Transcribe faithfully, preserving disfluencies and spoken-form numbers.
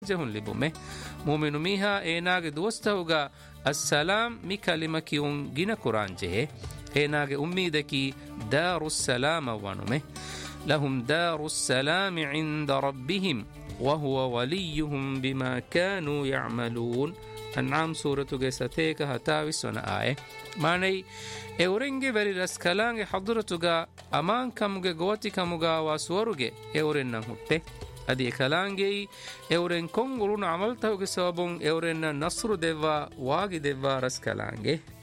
ಜಹುನ್ ಲಿಬುಮೆ ಮುಮಿನು ಮೀಹಾ ಏನಾಗೆ ದೋಸ್ತವುಗ ಅಸ್ಸಲಾಂ ಮಿ ಕಲಿಮಕಿ ಉಂ ಗಿನ ಕುರಾಂಜೆ ಏನಾಗೆ ಉಮ್ಮೀದಕಿ ದಾರುಸ್ಸಲಾಮ ವನುಮೆ ಲಹುಂ ದಾರುಸ್ಸಲಾಮಿ ಇಂದ ರಬ್ಬಿಹಿಂ ವಹುವ ವಲಿಯುಹುಂ ಬಿಮಾ ಕಾನು ಯಅಮಲೂನ್. ಅನ್ಆಮ್ ಸೂರತುಗೆ ಸತೇಕ ಹತಾವಿಸ್ವನ ಆಯೆ ಮಾನೈ ಎವರೆಂಗೆ ವೆರಿ ರಸ್ ಕಲಾಂಗೆ ಹದುರತುಗ ಅಮಾನ್ ಕಮುಗೆ ಗೋತಿ ಕಮುಗ ವಾ ಸ್ವರುಗೆ ಎವರೆನ್ನ ಹುಟ್ಟೆ ಅದಿ ಕಲಾಂಗೆಯಿ ಎವರೆನ್ ಕೊಂಗುರುನ ಅಮಲ್ತವುಗೆ ಸಬುಂ ಎವರೆನ್ನ ನಸ್ರು ದೆವ್ವ ವಾಗಿ ದೆವ್ವ ರಸ್ ಕಲಾಂಗೆ